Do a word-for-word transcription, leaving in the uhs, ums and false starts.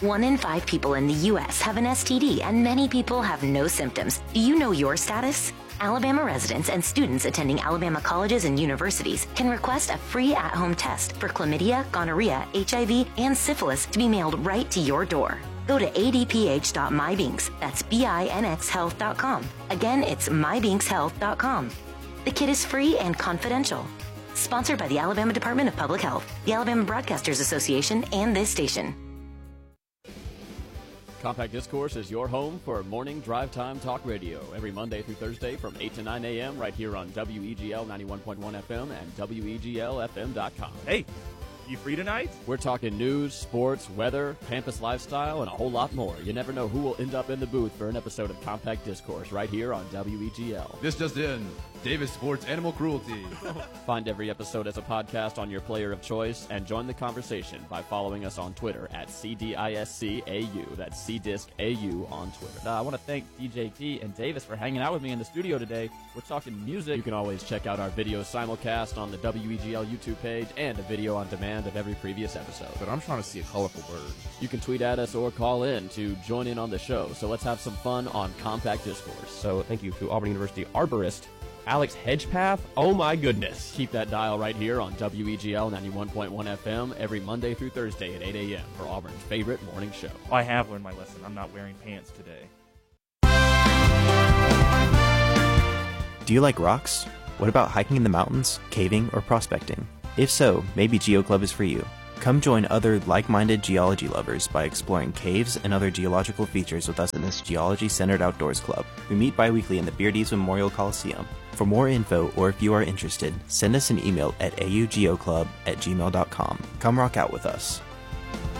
One in five people in the U S have an S T D, and many people have no symptoms. Do you know your status? Alabama residents and students attending Alabama colleges and universities can request a free at-home test for chlamydia, gonorrhea, H I V, and syphilis to be mailed right to your door. Go to a d p h dot my binks, that's B I N X health dot com. Again, it's my binks health dot com. The kit is free and confidential. Sponsored by the Alabama Department of Public Health, the Alabama Broadcasters Association, and this station. Compact Discourse is your home for morning drive time talk radio every Monday through Thursday from eight to nine a.m. right here on W E G L ninety-one point one F M and W E G L F M dot com. Hey, you free tonight? We're talking news, sports, weather, campus lifestyle, and a whole lot more. You never know who will end up in the booth for an episode of Compact Discourse right here on W E G L. This just in. Davis supports animal cruelty. Find every episode as a podcast on your player of choice and join the conversation by following us on Twitter at C D I S C A U. That's C D I S C A U on Twitter. Uh, I want to thank D J T and Davis for hanging out with me in the studio today. We're talking music. You can always check out our video simulcast on the W E G L YouTube page and a video on demand of every previous episode. But I'm trying to see a colorful bird. You can tweet at us or call in to join in on the show. So let's have some fun on Compact Discourse. So thank you to Auburn University arborist Alex Hedgepath. Oh my goodness. Keep that dial right here on W E G L ninety-one point one F M every Monday through Thursday at eight a.m. for Auburn's favorite morning show. I have learned my lesson. I'm not wearing pants today. Do you like rocks? What about hiking in the mountains, caving, or prospecting? If so, maybe Geo Club is for you. Come join other like-minded geology lovers by exploring caves and other geological features with us in this geology-centered outdoors club. We meet bi-weekly in the Beardies Memorial Coliseum. For more info, or if you are interested, send us an email at augeoclub at gmail dot com. Come rock out with us.